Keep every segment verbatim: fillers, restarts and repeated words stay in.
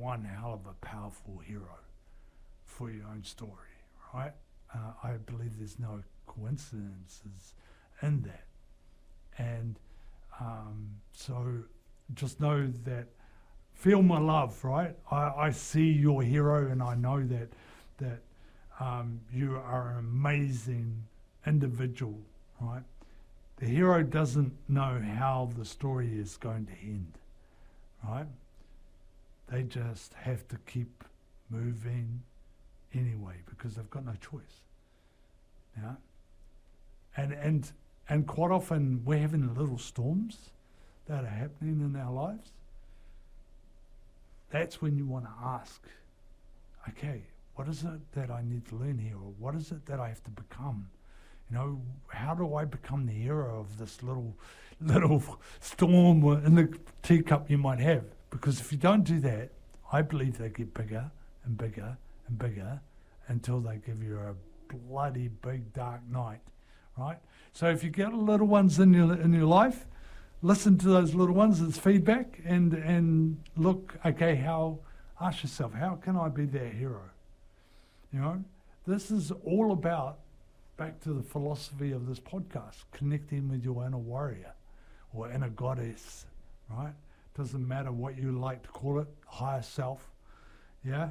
one hell of a powerful hero for your own story, right? Uh, I believe there's no coincidences in that. And um, so just know that, feel my love, right? I, I see your hero, and I know that that um, you are an amazing individual, right? The hero doesn't know how the story is going to end, right? They just have to keep moving anyway because they've got no choice. Yeah, and and and quite often we're having little storms that are happening in our lives. That's when you want to ask, okay, what is it that I need to learn here, or what is it that I have to become? You know, how do I become the hero of this little little storm in the teacup you might have? Because if you don't do that, I believe they get bigger and bigger and bigger until they give you a bloody big dark night, right? So if you get little ones in your in your life, listen to those little ones as feedback, and and look, okay, how, ask yourself, how can I be their hero? You know, this is all about, back to the philosophy of this podcast, connecting with your inner warrior or inner goddess, right? Doesn't matter what you like to call it, higher self, yeah?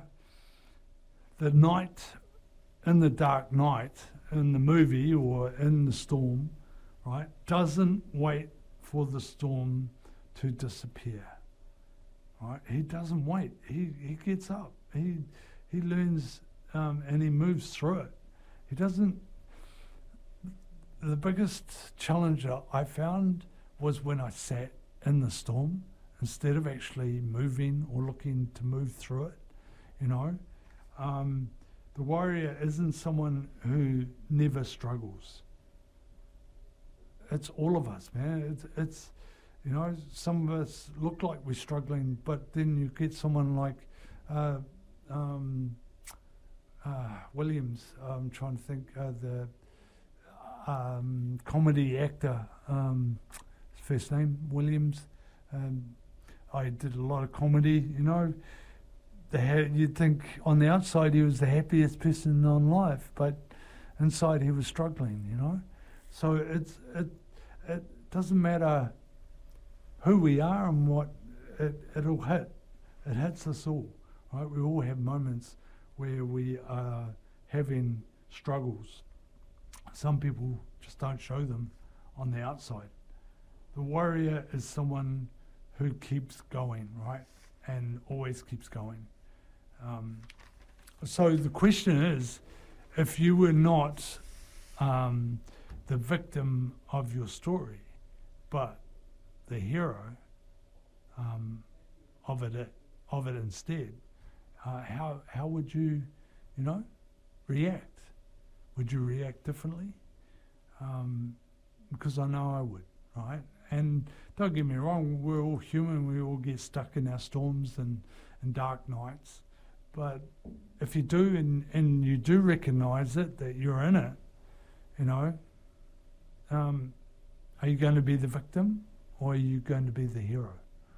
The night, in the dark night, in the movie or in the storm, right, doesn't wait for the storm to disappear, right? He doesn't wait. He he gets up. He he learns um, and he moves through it. He doesn't. The biggest challenge I found was when I sat in the storm instead of actually moving or looking to move through it. You know, um, the warrior isn't someone who never struggles. It's all of us, man. It's, it's, you know, some of us look like we're struggling, but then you get someone like uh, um, uh, Williams. I'm trying to think uh, the um, comedy actor. Um, his first name Williams. Um, I did a lot of comedy. You know, the ha- you'd think on the outside he was the happiest person on life, but inside he was struggling. You know, so it's it. It doesn't matter who we are and what it, it'll hit. It hits us all, right? We all have moments where we are having struggles. Some people just don't show them on the outside. The warrior is someone who keeps going, right? And always keeps going. Um, so the question is, if you were not um, the victim of your story, but the hero um, of it, of it instead, uh, how how would you, you know, react? Would you react differently? Um, because I know I would, right? And don't get me wrong, we're all human. We all get stuck in our storms and, and dark nights. But if you do, and, and you do recognise it, that you're in it, you know, Um, are you going to be the victim, or are you going to be the hero?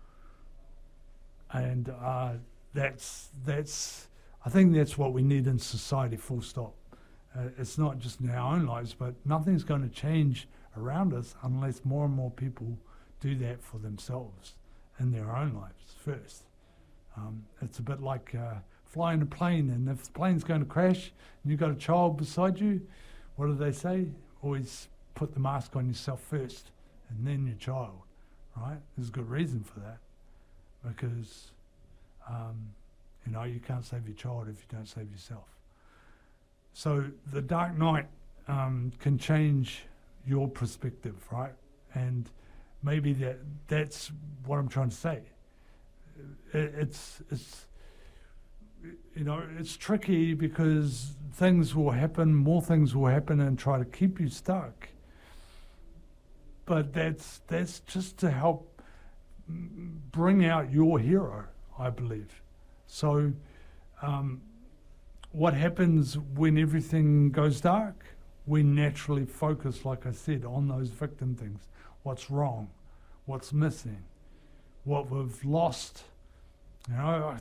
And uh, that's that's I think that's what we need in society. Full stop. Uh, it's not just in our own lives, but nothing's going to change around us unless more and more people do that for themselves in their own lives first. Um, it's a bit like uh, flying a plane, and if the plane's going to crash and you've got a child beside you, what do they say? Always put the mask on yourself first and then your child, right? There's a good reason for that, because um, you know, you can't save your child if you don't save yourself. So the dark night um, can change your perspective, right? And maybe that that's what I'm trying to say. It, it's it's you know, it's tricky because things will happen, more things will happen and try to keep you stuck. But that's that's just to help bring out your hero, I believe. So um, what happens when everything goes dark? We naturally focus, like I said, on those victim things. What's wrong? What's missing? What we've lost? You know,